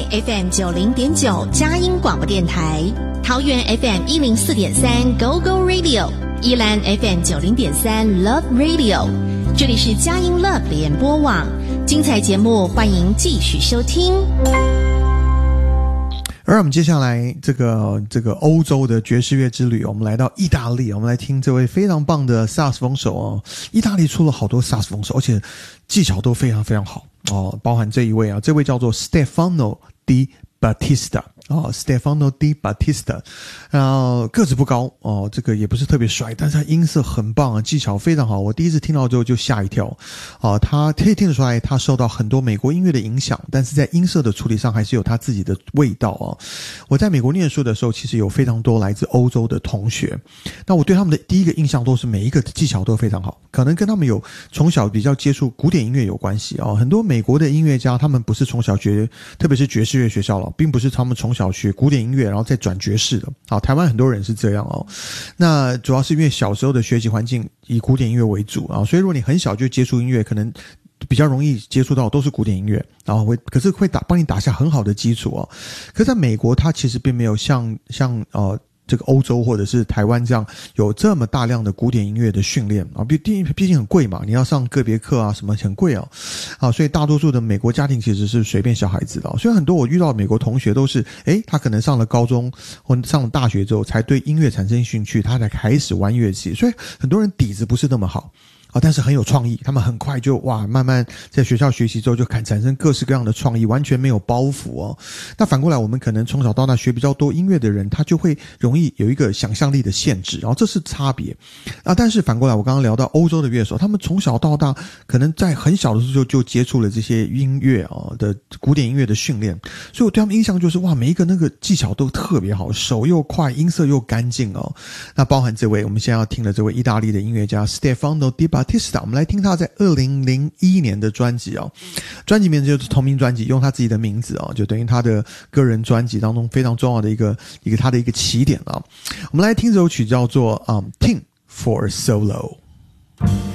FM 90.9佳音广播电台，桃园 FM 104.3 Go Go Radio， 宜兰 FM 90.3 Love Radio， 这里是佳音 Love 联播网，精彩节目欢迎继续收听。 而我们接下来这个欧洲的爵士乐之旅，我们来到意大利，我们来听这位非常棒的萨克斯风手哦。意大利出了好多萨克斯风手，而且技巧都非常非常好哦，包含这一位啊，这位叫做 Stefano Di Battista 哦 ，Stefano Di Battista， 然后个子不高哦，这个也不是特别帅，但是他音色很棒啊，技巧非常好。我第一次听到之后就吓一跳啊，他可以听得出来，他受到很多美国音乐的影响，但是在音色的处理上还是有他自己的味道啊。我在美国念书的时候，其实有非常多来自欧洲的同学，那我对他们的第一个印象都是每一个技巧都非常好，可能跟他们有从小比较接触古典音乐有关系啊。很多美国的音乐家，他们不是从小学，特别是爵士乐学校了，并不是他们从小学古典音乐然后再转爵士的。好，台湾很多人是这样哦。那主要是因为小时候的学习环境以古典音乐为主啊，所以如果你很小就接触音乐，可能比较容易接触到都是古典音乐，然后可是会帮你打下很好的基础哦。可是在美国，它其实并没有像这个欧洲或者是台湾这样有这么大量的古典音乐的训练啊，毕竟很贵嘛，你要上个别课啊什么很贵啊，所以大多数的美国家庭其实是随便小孩子的，所以很多我遇到的美国同学都是他可能上了高中或上了大学之后才对音乐产生兴趣，他才开始玩乐器，所以很多人底子不是那么好但是很有创意，他们很快就慢慢在学校学习之后就产生各式各样的创意，完全没有包袱哦。那反过来，我们可能从小到大学比较多音乐的人，他就会容易有一个想象力的限制，然后这是差别但是反过来，我刚刚聊到欧洲的乐手，他们从小到大可能在很小的时候就接触了这些音乐的古典音乐的训练，所以我对他们印象就是每一个那个技巧都特别好，手又快，音色又干净哦。那包含这位我们现在要听的这位意大利的音乐家 Stefano Di Battista，我们来听他在2001年的专辑专辑名字就是同名专辑，用他自己的名字就等于他的个人专辑当中非常重要的一个他的一个起点我们来听这首曲叫做Theme for Solo。